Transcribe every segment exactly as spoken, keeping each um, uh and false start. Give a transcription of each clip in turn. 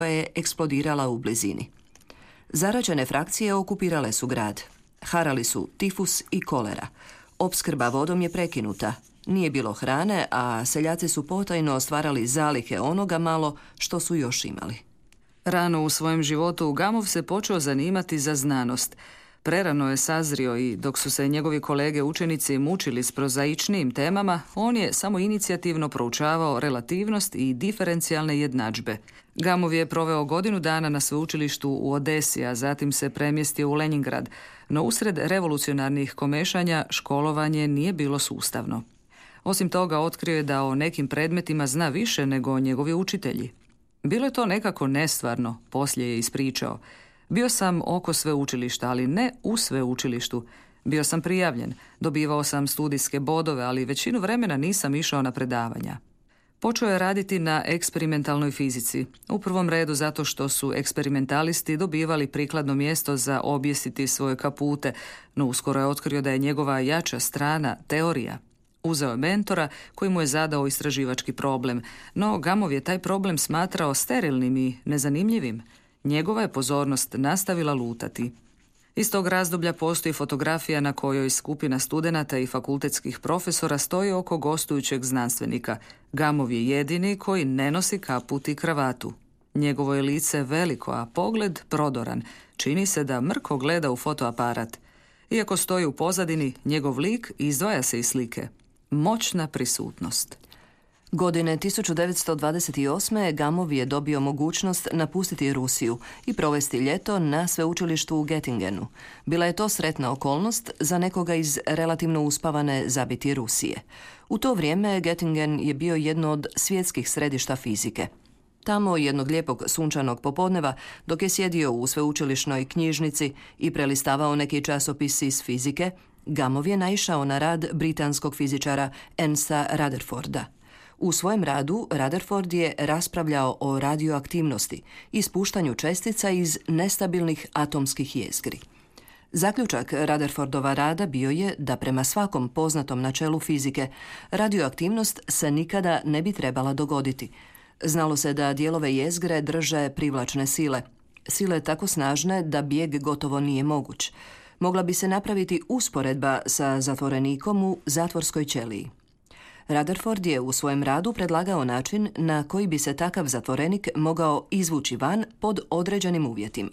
je eksplodirala u blizini. Zaraćene frakcije okupirale su grad. Harali su tifus i kolera. Opskrba vodom je prekinuta. Nije bilo hrane, a seljaci su potajno stvarali zalihe onoga malo što su još imali. Rano u svojem životu Gamov se počeo zanimati za znanost. Prerano je sazrio i dok su se njegovi kolege učenici mučili s prozaičnijim temama, on je samo inicijativno proučavao relativnost i diferencijalne jednadžbe. Gamov je proveo godinu dana na sveučilištu u Odesi, a zatim se premjestio u Leningrad, no usred revolucionarnih komešanja školovanje nije bilo sustavno. Osim toga, otkrio je da o nekim predmetima zna više nego njegovi učitelji. Bilo je to nekako nestvarno, poslije je ispričao. Bio sam oko sveučilišta, ali ne u sveučilištu. Bio sam prijavljen, dobivao sam studijske bodove, ali većinu vremena nisam išao na predavanja. Počeo je raditi na eksperimentalnoj fizici, u prvom redu zato što su eksperimentalisti dobivali prikladno mjesto za objesiti svoje kapute, no uskoro je otkrio da je njegova jača strana teorija. Uzeo je mentora koji mu je zadao istraživački problem, no Gamov je taj problem smatrao sterilnim i nezanimljivim. Njegova je pozornost nastavila lutati. Iz tog razdoblja postoji fotografija na kojoj skupina studenata i fakultetskih profesora stoji oko gostujućeg znanstvenika. Gamov je jedini koji ne nosi kaput i kravatu. Njegovo je lice veliko, a pogled prodoran. Čini se da mrko gleda u fotoaparat. Iako stoji u pozadini, njegov lik izdvaja se iz slike. Moćna prisutnost. Godine tisuću devetsto dvadeset osme. Gamov je dobio mogućnost napustiti Rusiju i provesti ljeto na sveučilištu u Göttingenu. Bila je to sretna okolnost za nekoga iz relativno uspavane zabiti Rusije. U to vrijeme Göttingen je bio jedno od svjetskih središta fizike. Tamo jednog lijepog sunčanog popodneva, dok je sjedio u sveučilišnoj knjižnici i prelistavao neki časopis iz fizike, Gamov je naišao na rad britanskog fizičara Ernsta Rutherforda. U svojem radu Rutherford je raspravljao o radioaktivnosti i ispuštanju čestica iz nestabilnih atomskih jezgri. Zaključak Rutherfordova rada bio je da prema svakom poznatom načelu fizike radioaktivnost se nikada ne bi trebala dogoditi. Znalo se da dijelove jezgre drže privlačne sile, sile tako snažne da bijeg gotovo nije moguć. Mogla bi se napraviti usporedba sa zatvorenikom u zatvorskoj ćeliji. Rutherford je u svojem radu predlagao način na koji bi se takav zatvorenik mogao izvući van pod određenim uvjetima.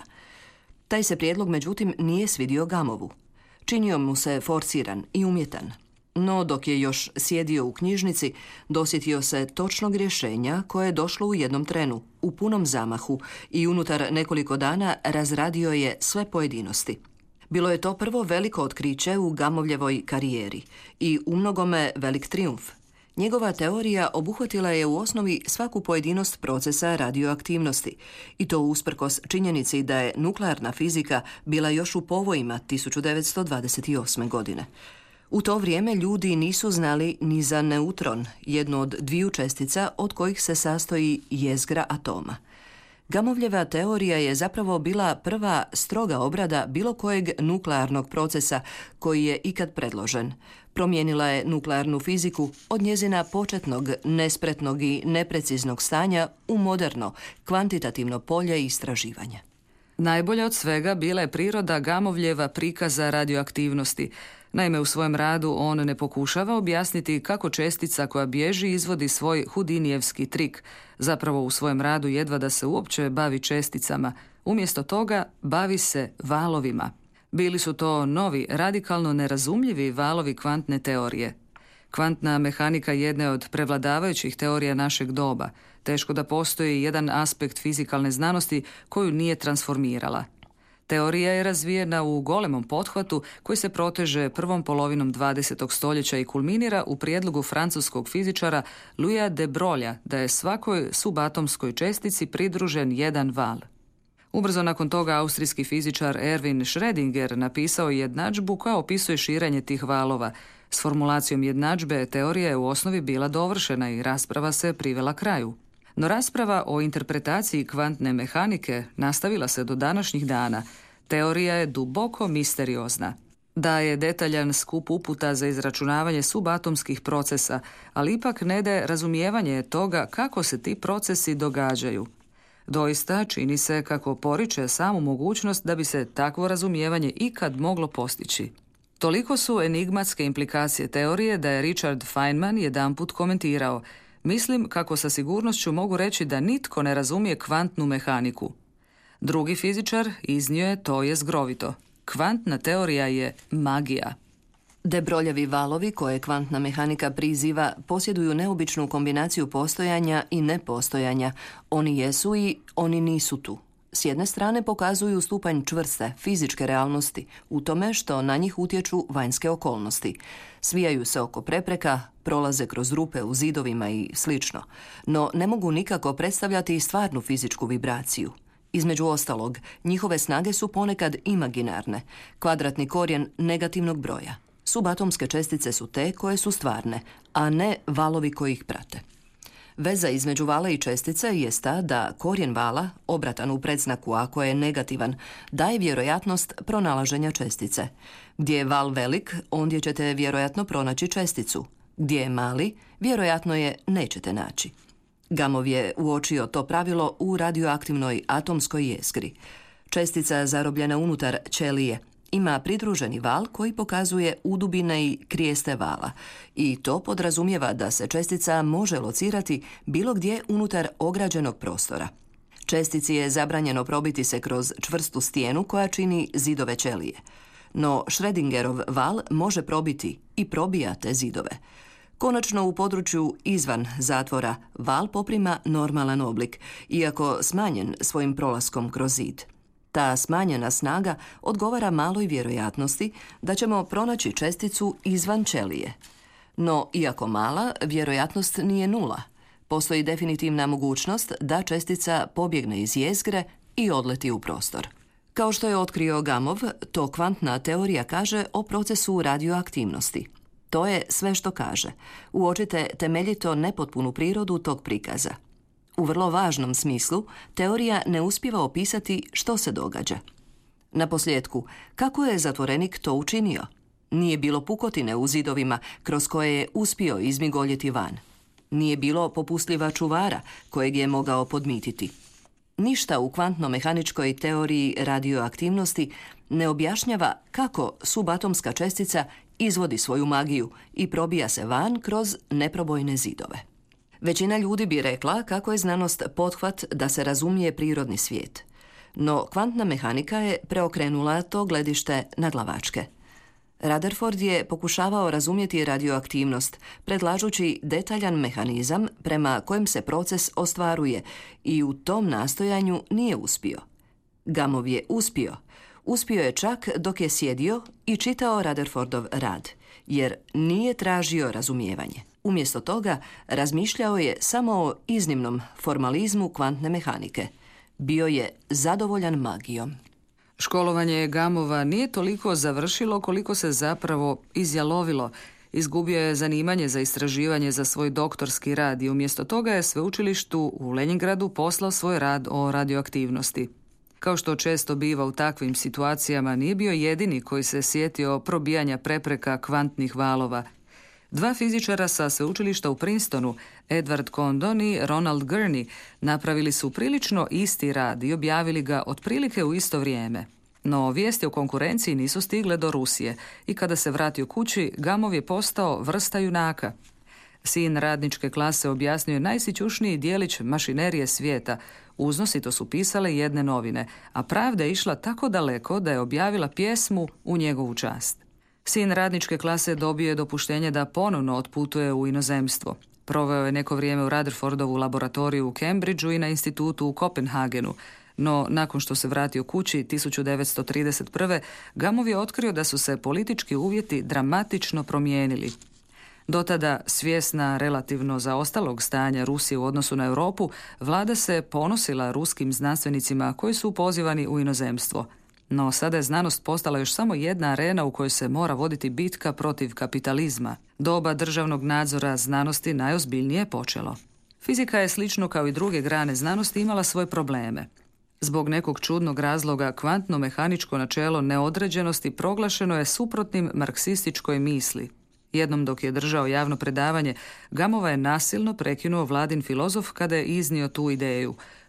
Taj se prijedlog, međutim, nije svidio Gamovu. Činio mu se forsiran i umjetan. No, dok je još sjedio u knjižnici, dosjetio se točnog rješenja koje je došlo u jednom trenu, u punom zamahu, i unutar nekoliko dana razradio je sve pojedinosti. Bilo je to prvo veliko otkriće u Gamovljevoj karijeri i umnogome velik trijumf. Njegova teorija obuhvatila je u osnovi svaku pojedinost procesa radioaktivnosti, i to usprkos činjenici da je nuklearna fizika bila još u povojima tisuću devetsto dvadeset osme. godine. U to vrijeme ljudi nisu znali ni za neutron, jednu od dviju čestica od kojih se sastoji jezgra atoma. Gamovljeva teorija je zapravo bila prva stroga obrada bilo kojeg nuklearnog procesa koji je ikad predložen. Promijenila je nuklearnu fiziku od njezina početnog, nespretnog i nepreciznog stanja u moderno, kvantitativno polje istraživanja. Najbolja od svega bila je priroda Gamovljeva prikaza radioaktivnosti. Naime, u svojem radu on ne pokušava objasniti kako čestica koja bježi izvodi svoj Houdinijevski trik. Zapravo u svojem radu jedva da se uopće bavi česticama. Umjesto toga bavi se valovima. Bili su to novi, radikalno nerazumljivi valovi kvantne teorije. Kvantna mehanika jedna je od prevladavajućih teorija našeg doba. Teško da postoji jedan aspekt fizikalne znanosti koju nije transformirala. Teorija je razvijena u golemom pothvatu koji se proteže prvom polovinom dvadesetog stoljeća i kulminira u prijedlogu francuskog fizičara Louisa de Broglie'a da je svakoj subatomskoj čestici pridružen jedan val. Ubrzo nakon toga austrijski fizičar Erwin Schrödinger napisao jednadžbu koja opisuje širenje tih valova. S formulacijom jednadžbe teorija je u osnovi bila dovršena i rasprava se privela kraju. No rasprava o interpretaciji kvantne mehanike nastavila se do današnjih dana. Teorija je duboko misteriozna. Daje detaljan skup uputa za izračunavanje subatomskih procesa, ali ipak ne daje razumijevanje toga kako se ti procesi događaju. Doista čini se kako poriče samu mogućnost da bi se takvo razumijevanje ikad moglo postići. Toliko su enigmatske implikacije teorije da je Richard Feynman jedanput komentirao: mislim kako sa sigurnošću mogu reći da nitko ne razumije kvantnu mehaniku. Drugi fizičar iznio je to je zgrovito: kvantna teorija je magija. Debroljevi valovi koje kvantna mehanika priziva posjeduju neobičnu kombinaciju postojanja i nepostojanja. Oni jesu i oni nisu tu. S jedne strane pokazuju stupanj čvrste, fizičke realnosti u tome što na njih utječu vanjske okolnosti. Svijaju se oko prepreka, prolaze kroz rupe u zidovima i slično, no ne mogu nikako predstavljati stvarnu fizičku vibraciju. Između ostalog, njihove snage su ponekad imaginarne, kvadratni korijen negativnog broja. Subatomske čestice su te koje su stvarne, a ne valovi koji ih prate. Veza između vala i čestice jest ta da korijen vala, obratan u predznaku ako je negativan, daje vjerojatnost pronalaženja čestice. Gdje je val velik, ondje ćete vjerojatno pronaći česticu. Gdje je mali, vjerojatno je nećete naći. Gamov je uočio to pravilo u radioaktivnoj atomskoj jezgri. Čestica zarobljena unutar ćelije ima pridruženi val koji pokazuje udubine i krijeste vala i to podrazumijeva da se čestica može locirati bilo gdje unutar ograđenog prostora. Čestici je zabranjeno probiti se kroz čvrstu stijenu koja čini zidove ćelije. No Schrödingerov val može probiti i probija te zidove. Konačno u području izvan zatvora val poprima normalan oblik, iako smanjen svojim prolaskom kroz zid. Ta smanjena snaga odgovara maloj vjerojatnosti da ćemo pronaći česticu izvan ćelije. No, iako mala, vjerojatnost nije nula. Postoji definitivna mogućnost da čestica pobjegne iz jezgre i odleti u prostor. Kao što je otkrio Gamov, to kvantna teorija kaže o procesu radioaktivnosti. To je sve što kaže. Uočite temeljito nepotpunu prirodu tog prikaza. U vrlo važnom smislu, teorija ne uspijeva opisati što se događa. Naposljetku, kako je zatvorenik to učinio? Nije bilo pukotine u zidovima kroz koje je uspio izmigoljeti van. Nije bilo popustljiva čuvara kojeg je mogao podmititi. Ništa u kvantno-mehaničkoj teoriji radioaktivnosti ne objašnjava kako subatomska čestica izvodi svoju magiju i probija se van kroz neprobojne zidove. Većina ljudi bi rekla kako je znanost pothvat da se razumije prirodni svijet. No kvantna mehanika je preokrenula to gledište na glavačke. Rutherford je pokušavao razumjeti radioaktivnost, predlažući detaljan mehanizam prema kojem se proces ostvaruje i u tom nastojanju nije uspio. Gamov je uspio. Uspio je čak dok je sjedio i čitao Rutherfordov rad, jer nije tražio razumijevanje. Umjesto toga, razmišljao je samo o iznimnom formalizmu kvantne mehanike. Bio je zadovoljan magijom. Školovanje Gamova nije toliko završilo koliko se zapravo izjalovilo. Izgubio je zanimanje za istraživanje za svoj doktorski rad i umjesto toga je sveučilištu u Leningradu poslao svoj rad o radioaktivnosti. Kao što često biva u takvim situacijama, nije bio jedini koji se sjetio probijanja prepreka kvantnih valova. Dva fizičara sa sveučilišta u Princetonu, Edward Condon i Ronald Gurney, napravili su prilično isti rad i objavili ga otprilike u isto vrijeme. No vijesti o konkurenciji nisu stigle do Rusije i kada se vratio kući, Gamov je postao vrsta junaka. Sin radničke klase objasnio je najsićušniji dijelić mašinerije svijeta. Uznosito su pisale jedne novine, a pravda je išla tako daleko da je objavila pjesmu u njegovu čast. Sin radničke klase dobio je dopuštenje da ponovno otputuje u inozemstvo. Proveo je neko vrijeme u Rutherfordovu laboratoriju u Cambridgeu i na institutu u Kopenhagenu, no nakon što se vratio kući tisuću devetsto trideset prve. Gamov je otkrio da su se politički uvjeti dramatično promijenili. Dotada, svjesna relativno zaostalog stanja Rusije u odnosu na Europu, vlada se ponosila ruskim znanstvenicima koji su pozivani u inozemstvo. No sada je znanost postala još samo jedna arena u kojoj se mora voditi bitka protiv kapitalizma. Doba državnog nadzora znanosti najozbiljnije je počelo. Fizika je slično kao i druge grane znanosti imala svoje probleme. Zbog nekog čudnog razloga kvantno-mehaničko načelo neodređenosti proglašeno je suprotnim marksističkoj misli. Jednom dok je držao javno predavanje, Gamova je nasilno prekinuo vladin filozof kada je iznio tu ideju.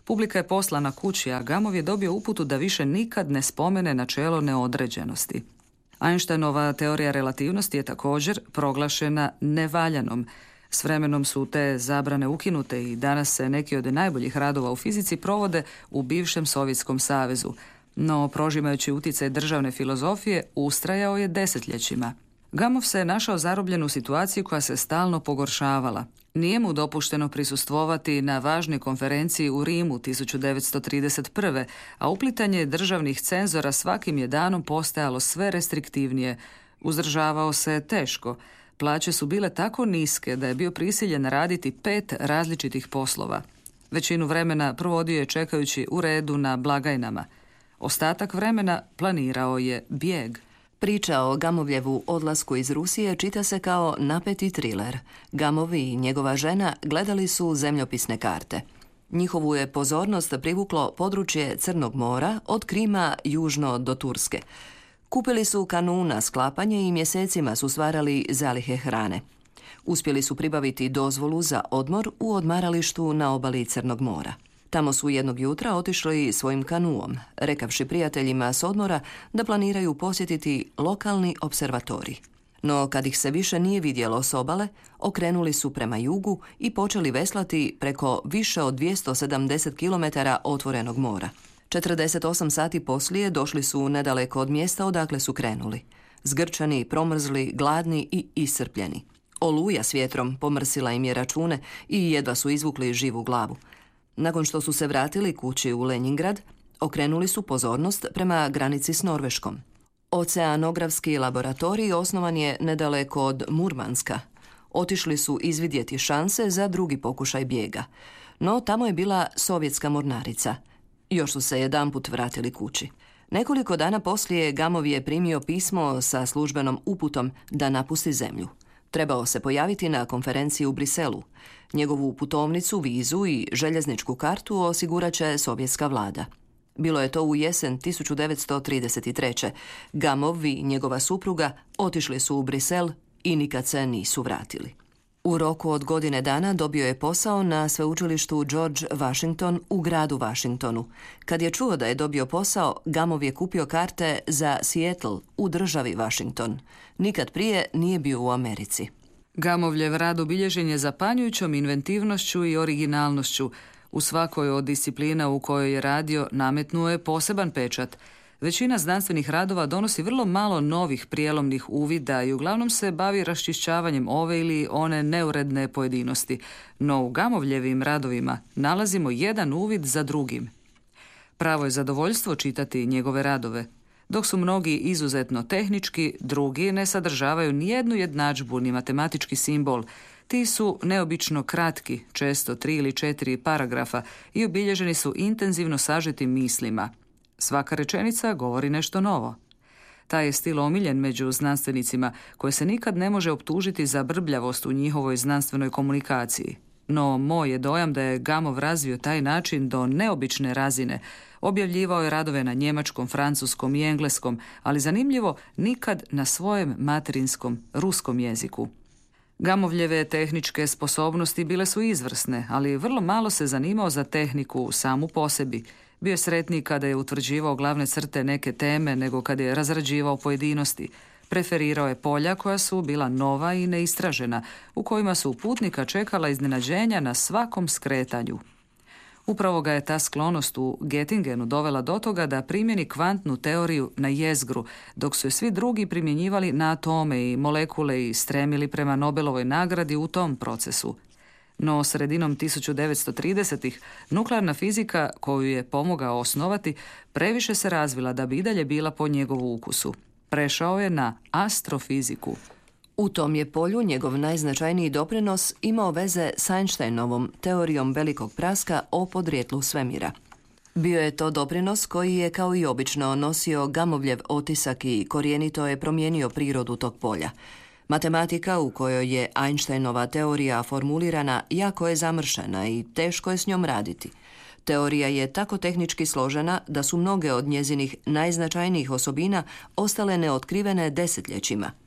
Publika je poslana kući, a Gamov je dobio uputu da više nikad ne spomene načelo neodređenosti. Einsteinova teorija relativnosti je također proglašena nevaljanom. S vremenom su te zabrane ukinute i danas se neki od najboljih radova u fizici provode u bivšem Sovjetskom savezu. No, prožimajući utjecaj državne filozofije, ustrajao je desetljećima. Gamov se našao zarobljen u situaciji koja se stalno pogoršavala. Nije mu dopušteno prisustvovati na važnoj konferenciji u Rimu tisuću devetsto trideset prve. a uplitanje državnih cenzora svakim je danom postajalo sve restriktivnije. Uzdržavao se teško. Plaće su bile tako niske da je bio prisiljen raditi pet različitih poslova. Većinu vremena provodio je čekajući u redu na blagajnama. Ostatak vremena planirao je bijeg. Priča o Gamovljevu odlasku iz Rusije čita se kao napeti triler. Gamov i njegova žena gledali su zemljopisne karte. Njihovu je pozornost privuklo područje Crnog mora od Krima južno do Turske. Kupili su kanu na sklapanje i mjesecima su stvarali zalihe hrane. Uspjeli su pribaviti dozvolu za odmor u odmaralištu na obali Crnog mora. Tamo su jednog jutra otišli svojim kanuom, rekavši prijateljima s odmora da planiraju posjetiti lokalni observatorij. No kad ih se više nije vidjelo s obale, okrenuli su prema jugu i počeli veslati preko više od dvjesto sedamdeset kilometara otvorenog mora. četrdeset osam sati poslije došli su nedaleko od mjesta odakle su krenuli. Zgrčani, promrzli, gladni i iscrpljeni. Oluja s vjetrom pomrsila im je račune i jedva su izvukli živu glavu. Nakon što su se vratili kući u Leningrad, okrenuli su pozornost prema granici s Norveškom. Oceanografski laboratorij osnovan je nedaleko od Murmanska. Otišli su izvidjeti šanse za drugi pokušaj bijega. No tamo je bila sovjetska mornarica. Još su se jedanput vratili kući. Nekoliko dana poslije Gamov je primio pismo sa službenom uputom da napusti zemlju. Trebao se pojaviti na konferenciji u Briselu. Njegovu putovnicu, vizu i željezničku kartu osigurat će sovjetska vlada. Bilo je to u jesen tisuću devetsto trideset treće. Gamov i njegova supruga otišli su u Brisel i nikad se nisu vratili. U roku od godine dana dobio je posao na sveučilištu George Washington u gradu Washingtonu. Kad je čuo da je dobio posao, Gamov je kupio karte za Seattle u državi Washington. Nikad prije nije bio u Americi. Gamovljev rad obilježen je zapanjujućom inventivnošću i originalnošću. U svakoj od disciplina u kojoj je radio nametnuo je poseban pečat. Većina znanstvenih radova donosi vrlo malo novih prijelomnih uvida i uglavnom se bavi raščišćavanjem ove ili one neuredne pojedinosti. No u Gamovljevim radovima nalazimo jedan uvid za drugim. Pravo je zadovoljstvo čitati njegove radove. Dok su mnogi izuzetno tehnički, drugi ne sadržavaju nijednu jednadžbu ni matematički simbol. Ti su neobično kratki, često tri ili četiri paragrafa i obilježeni su intenzivno sažetim mislima. Svaka rečenica govori nešto novo. Taj je stil omiljen među znanstvenicima, koje se nikad ne može optužiti za brbljavost u njihovoj znanstvenoj komunikaciji. No moj je dojam da je Gamov razvio taj način do neobične razine. Objavljivao je radove na njemačkom, francuskom i engleskom, ali zanimljivo nikad na svojem materinskom, ruskom jeziku. Gamovljeve tehničke sposobnosti bile su izvrsne, ali vrlo malo se zanimao za tehniku samu po sebi. Bio je sretniji kada je utvrđivao glavne crte neke teme nego kada je razrađivao pojedinosti. Preferirao je polja koja su bila nova i neistražena, u kojima su putnika čekala iznenađenja na svakom skretanju. Upravo ga je ta sklonost u Göttingenu dovela do toga da primjeni kvantnu teoriju na jezgru, dok su je svi drugi primjenjivali na atome i molekule i stremili prema Nobelovoj nagradi u tom procesu. No sredinom tisuću devetsto tridesetih nuklearna fizika, koju je pomogao osnovati, previše se razvila da bi i dalje bila po njegovu ukusu. Prešao je na astrofiziku. U tom je polju njegov najznačajniji doprinos imao veze s Einsteinovom teorijom velikog praska o podrijetlu svemira. Bio je to doprinos koji je, kao i obično, nosio Gamovljev otisak i korijenito je promijenio prirodu tog polja. Matematika u kojoj je Einsteinova teorija formulirana jako je zamršena i teško je s njom raditi. Teorija je tako tehnički složena da su mnoge od njezinih najznačajnijih osobina ostale neotkrivene desetljećima.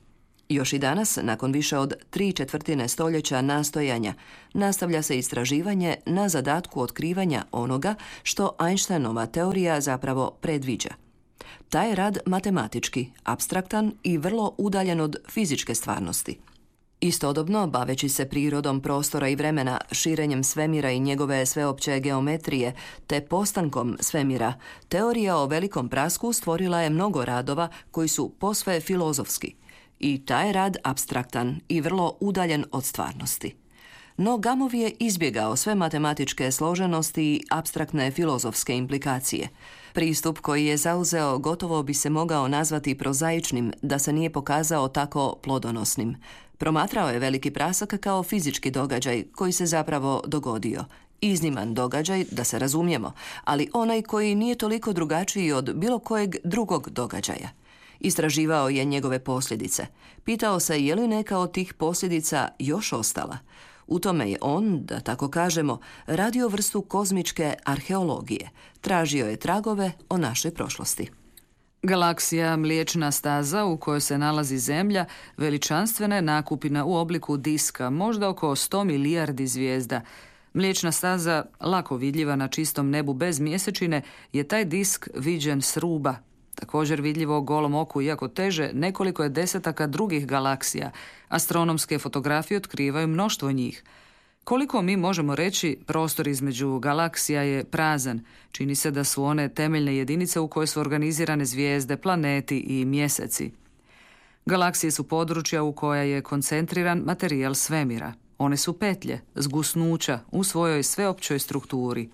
Još i danas, nakon više od tri četvrtine stoljeća nastojanja, nastavlja se istraživanje na zadatku otkrivanja onoga što Einsteinova teorija zapravo predviđa. Taj je rad matematički, apstraktan i vrlo udaljen od fizičke stvarnosti. Istodobno, baveći se prirodom prostora i vremena, širenjem svemira i njegove sveopće geometrije, te postankom svemira, teorija o velikom prasku stvorila je mnogo radova koji su posve filozofski. I taj je rad apstraktan i vrlo udaljen od stvarnosti. No Gamow je izbjegao sve matematičke složenosti i apstraktne filozofske implikacije. Pristup koji je zauzeo gotovo bi se mogao nazvati prozaičnim da se nije pokazao tako plodonosnim. Promatrao je veliki prasak kao fizički događaj koji se zapravo dogodio. Izniman događaj, da se razumijemo, ali onaj koji nije toliko drugačiji od bilo kojeg drugog događaja. Istraživao je njegove posljedice. Pitao se je li neka od tih posljedica još ostala. U tome je on, da tako kažemo, radio vrstu kozmičke arheologije. Tražio je tragove o našoj prošlosti. Galaksija Mliječna staza u kojoj se nalazi Zemlja veličanstvena je nakupina u obliku diska, možda oko sto milijardi zvijezda. Mliječna staza, lako vidljiva na čistom nebu bez mjesečine, je taj disk viđen s ruba. Također vidljivo golom oku, iako teže, nekoliko je desetaka drugih galaksija. Astronomske fotografije otkrivaju mnoštvo njih. Koliko mi možemo reći, prostor između galaksija je prazan. Čini se da su one temeljne jedinice u koje su organizirane zvijezde, planeti i mjeseci. Galaksije su područja u koja je koncentriran materijal svemira. One su petlje, zgusnuća u svojoj sveopćoj strukturi.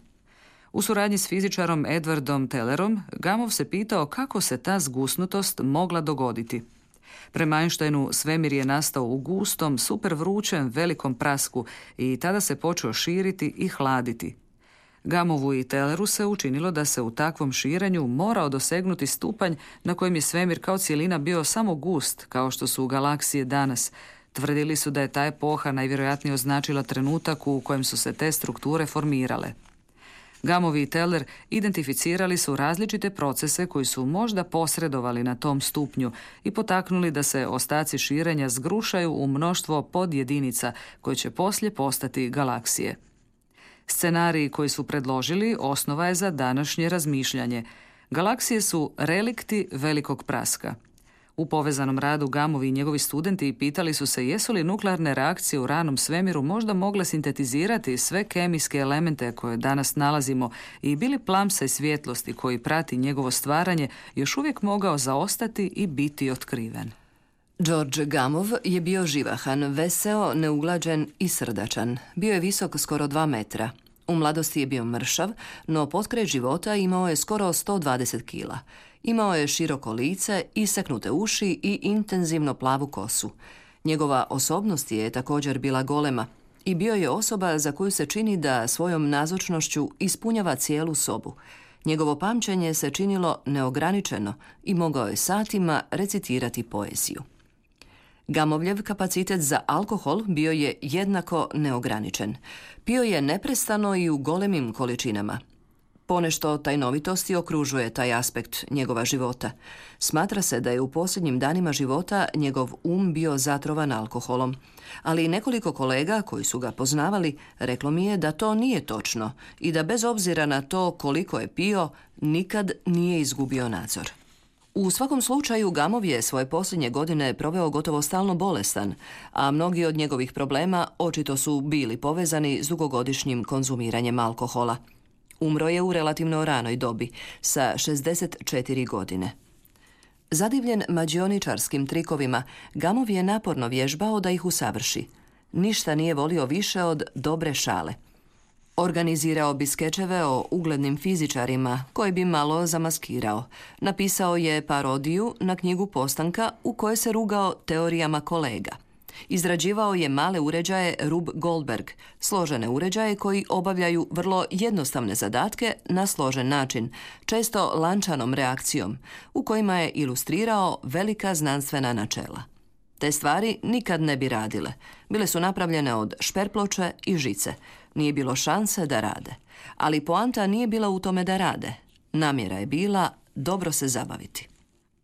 U suradnji s fizičarom Edwardom Tellerom, Gamow se pitao kako se ta zgusnutost mogla dogoditi. Prema Einsteinu, svemir je nastao u gustom, supervrućem velikom prasku i tada se počeo širiti i hladiti. Gamowu i Telleru se učinilo da se u takvom širenju morao dosegnuti stupanj na kojem je svemir kao cjelina bio samo gust, kao što su galaksije danas. Tvrdili su da je ta epoha najvjerojatnije označila trenutak u kojem su se te strukture formirale. Gamow i Teller identificirali su različite procese koji su možda posredovali na tom stupnju i potaknuli da se ostaci širenja zgrušaju u mnoštvo podjedinica koje će poslije postati galaksije. Scenarij koji su predložili osnova je za današnje razmišljanje. Galaksije su relikti velikog praska. U povezanom radu Gamow i njegovi studenti pitali su se jesu li nuklearne reakcije u ranom svemiru možda mogle sintetizirati sve kemijske elemente koje danas nalazimo i bili plamsaj svjetlosti koji prati njegovo stvaranje još uvijek mogao zaostati i biti otkriven. George Gamow je bio živahan, veseo, neuglađen i srdačan. Bio je visok skoro dva metra. U mladosti je bio mršav, no potkraj života imao je skoro sto dvadeset kila. Imao je široko lice, isaknute uši i intenzivno plavu kosu. Njegova osobnost je također bila golema i bio je osoba za koju se čini da svojom nazočnošću ispunjava cijelu sobu. Njegovo pamćenje se činilo neograničeno i mogao je satima recitirati poeziju. Gamovljev kapacitet za alkohol bio je jednako neograničen. Pio je neprestano i u golemim količinama. Ponešto tajnovitosti okružuje taj aspekt njegova života. Smatra se da je u posljednjim danima života njegov um bio zatrovan alkoholom, ali nekoliko kolega koji su ga poznavali reklo mi je da to nije točno i da bez obzira na to koliko je pio, nikad nije izgubio nadzor. U svakom slučaju, Gamow je svoje posljednje godine proveo gotovo stalno bolestan, a mnogi od njegovih problema očito su bili povezani s dugogodišnjim konzumiranjem alkohola. Umro je u relativno ranoj dobi, sa šezdeset četiri godine. Zadivljen mađioničarskim trikovima, Gamow je naporno vježbao da ih usavrši. Ništa nije volio više od dobre šale. Organizirao bi skečeve o uglednim fizičarima, koje bi malo zamaskirao. Napisao je parodiju na knjigu Postanka u kojoj se rugao teorijama kolega. Izrađivao je male uređaje Rube Goldberg, složene uređaje koji obavljaju vrlo jednostavne zadatke na složen način, često lančanom reakcijom, u kojima je ilustrirao velika znanstvena načela. Te stvari nikad ne bi radile. Bile su napravljene od šperploče i žice. Nije bilo šanse da rade. Ali poanta nije bila u tome da rade. Namjera je bila dobro se zabaviti.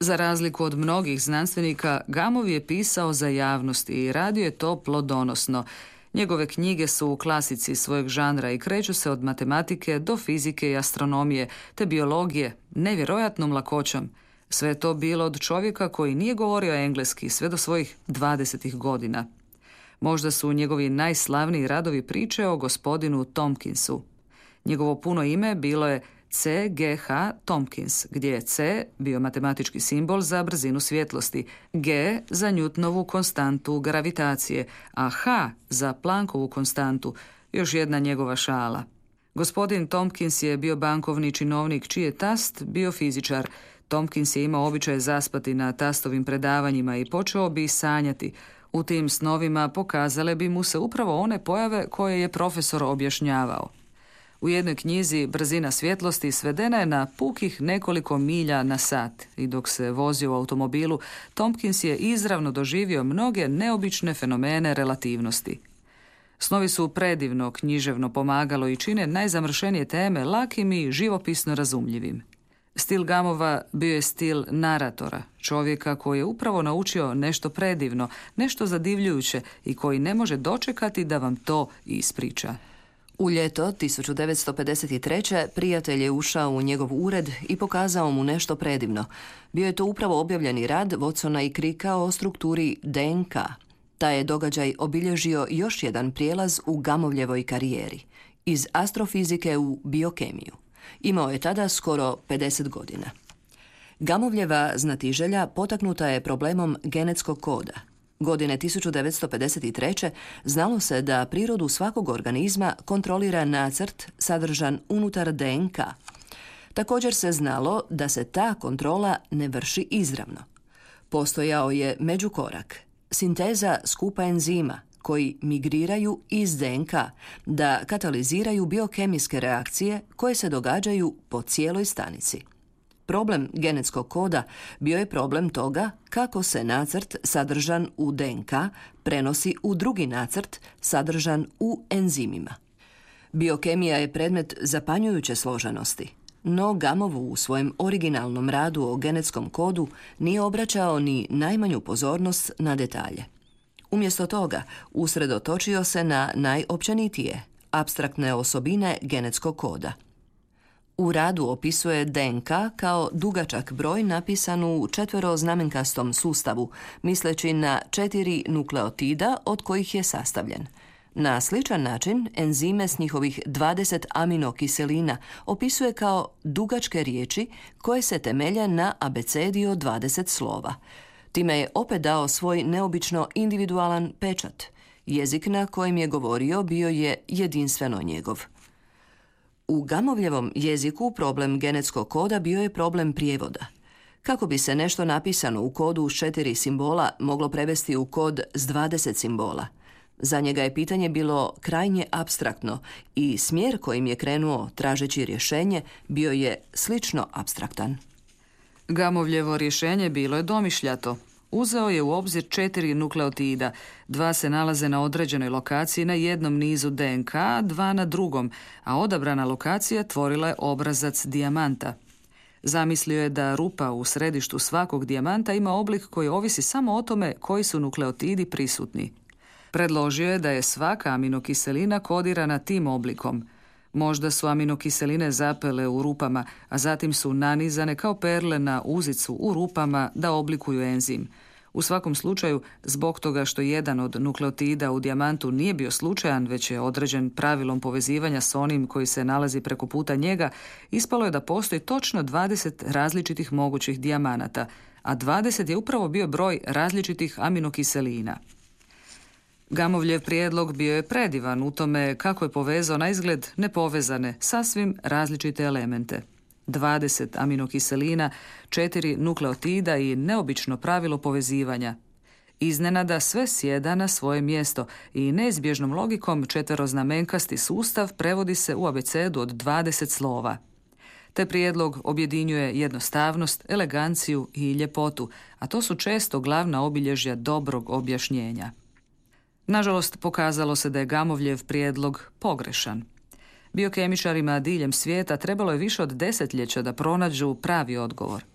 Za razliku od mnogih znanstvenika, Gamow je pisao za javnost i radio je to plodonosno. Njegove knjige su u klasici svojeg žanra i kreću se od matematike do fizike i astronomije, te biologije, nevjerojatnom lakoćom. Sve je to bilo od čovjeka koji nije govorio engleski sve do svojih dvadesetih godina. Možda su njegovi najslavniji radovi priče o gospodinu Tompkinsu. Njegovo puno ime bilo je C G H Tompkins, gdje je C bio matematički simbol za brzinu svjetlosti, G za Newtonovu konstantu gravitacije, a H za Planckovu konstantu, još jedna njegova šala. Gospodin Tompkins je bio bankovni činovnik čiji je tast bio fizičar. Tompkins je imao običaj zaspati na tastovim predavanjima i počeo bi sanjati. U tim snovima pokazale bi mu se upravo one pojave koje je profesor objašnjavao. U jednoj knjizi brzina svjetlosti svedena je na pukih nekoliko milja na sat i dok se vozio u automobilu, Tompkins je izravno doživio mnoge neobične fenomene relativnosti. Snovi su predivno književno pomagalo i čine najzamršenije teme lakim i živopisno razumljivim. Stil Gamova bio je stil naratora, čovjeka koji je upravo naučio nešto predivno, nešto zadivljujuće i koji ne može dočekati da vam to ispriča. U ljeto tisuću devetsto pedeset treće. prijatelj je ušao u njegov ured i pokazao mu nešto predivno. Bio je to upravo objavljeni rad Watsona i Cricka o strukturi D N K. Taj je događaj obilježio još jedan prijelaz u Gamovljevoj karijeri, iz astrofizike u biokemiju. Imao je tada skoro pedeset godina. Gamovljeva znatiželja potaknuta je problemom genetskog koda. Godine tisuću devetsto pedeset treće. znalo se da prirodu svakog organizma kontrolira nacrt sadržan unutar D N K. Također se znalo da se ta kontrola ne vrši izravno. Postojao je međukorak, sinteza skupa enzima koji migriraju iz D N K da kataliziraju biokemijske reakcije koje se događaju po cijeloj stanici. Problem genetskog koda bio je problem toga kako se nacrt sadržan u D N K prenosi u drugi nacrt sadržan u enzimima. Biokemija je predmet zapanjujuće složenosti, no Gamow u svojem originalnom radu o genetskom kodu nije obraćao ni najmanju pozornost na detalje. Umjesto toga, usredotočio se na najopćenitije, apstraktne osobine genetskog koda. U radu opisuje D N K kao dugačak broj napisan u četveroznamenkastom sustavu, misleći na četiri nukleotida od kojih je sastavljen. Na sličan način, enzime s njihovih dvadeset aminokiselina opisuje kao dugačke riječi koje se temelje na abecedi od dvadeset slova. Time je opet dao svoj neobično individualan pečat. Jezik na kojem je govorio bio je jedinstveno njegov. U Gamovljevom jeziku problem genetskog koda bio je problem prijevoda. Kako bi se nešto napisano u kodu s četiri simbola moglo prevesti u kod s dvadeset simbola? Za njega je pitanje bilo krajnje apstraktno i smjer kojim je krenuo tražeći rješenje bio je slično apstraktan. Gamovljevo rješenje bilo je domišljato. Uzeo je u obzir četiri nukleotida. Dva se nalaze na određenoj lokaciji na jednom nizu D N K, dva na drugom, a odabrana lokacija tvorila je obrazac dijamanta. Zamislio je da rupa u središtu svakog dijamanta ima oblik koji ovisi samo o tome koji su nukleotidi prisutni. Predložio je da je svaka aminokiselina kodirana tim oblikom. Možda su aminokiseline zapele u rupama, a zatim su nanizane kao perle na uzicu u rupama da oblikuju enzim. U svakom slučaju, zbog toga što jedan od nukleotida u dijamantu nije bio slučajan, već je određen pravilom povezivanja s onim koji se nalazi preko puta njega, ispalo je da postoji točno dvadeset različitih mogućih dijamanata, a dvadeset je upravo bio broj različitih aminokiselina. Gamovljev prijedlog bio je predivan u tome kako je povezao na izgled nepovezane, sasvim različite elemente. dvadeset aminokiselina, četiri nukleotida i neobično pravilo povezivanja. Iznenada sve sjeda na svoje mjesto i neizbježnom logikom četveroznamenkasti sustav prevodi se u abecedu od dvadeset slova. Te prijedlog objedinjuje jednostavnost, eleganciju i ljepotu, a to su često glavna obilježja dobrog objašnjenja. Nažalost, pokazalo se da je Gamovljev prijedlog pogrešan. Biokemičarima diljem svijeta trebalo je više od desetljeća da pronađu pravi odgovor.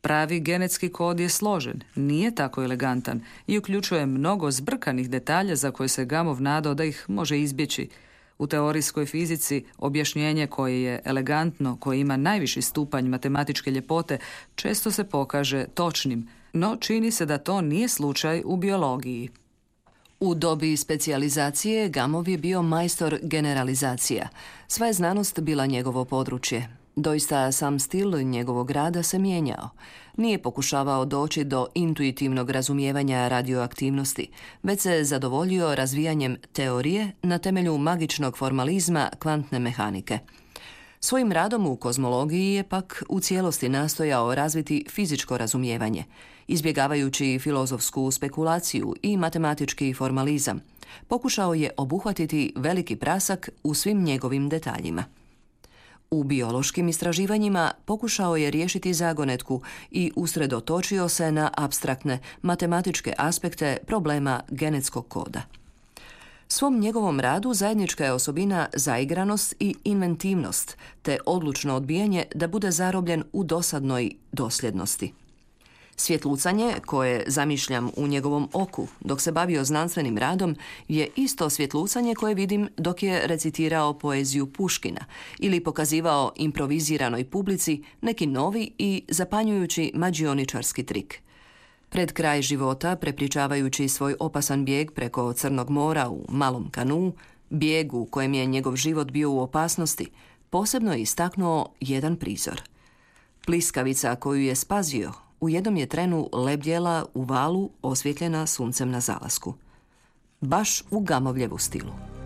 Pravi genetski kod je složen, nije tako elegantan i uključuje mnogo zbrkanih detalja za koje se Gamow nadao da ih može izbjeći. U teorijskoj fizici objašnjenje koje je elegantno, koje ima najviši stupanj matematičke ljepote, često se pokaže točnim, no čini se da to nije slučaj u biologiji. U dobi specijalizacije Gamow je bio majstor generalizacija. Sva je znanost bila njegovo područje. Doista sam stil njegovog rada se mijenjao. Nije pokušavao doći do intuitivnog razumijevanja radioaktivnosti, već se zadovoljio razvijanjem teorije na temelju magičnog formalizma kvantne mehanike. Svojim radom u kozmologiji je pak u cijelosti nastojao razviti fizičko razumijevanje, izbjegavajući filozofsku spekulaciju i matematički formalizam. Pokušao je obuhvatiti veliki prasak u svim njegovim detaljima. U biološkim istraživanjima pokušao je riješiti zagonetku i usredotočio se na apstraktne matematičke aspekte problema genetskog koda. Svom njegovom radu zajednička je osobina zaigranost i inventivnost, te odlučno odbijanje da bude zarobljen u dosadnoj dosljednosti. Svjetlucanje, koje zamišljam u njegovom oku dok se bavio znanstvenim radom, je isto svjetlucanje koje vidim dok je recitirao poeziju Puškina ili pokazivao improviziranoj publici neki novi i zapanjujući mađioničarski trik. Pred kraj života, prepričavajući svoj opasan bijeg preko Crnog mora u malom kanuu, bijeg u kojem je njegov život bio u opasnosti, posebno je istaknuo jedan prizor. Pliskavica koju je spazio u jednom je trenu lebdjela u valu osvjetljena suncem na zalasku. Baš u Gamowljevu stilu.